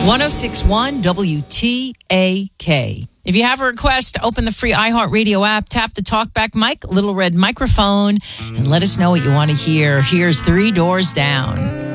1061 WTAK. If you have a request, open the free iHeartRadio app, tap the talkback mic, little red microphone, and let us know what you want to hear. Here's Three Doors Down.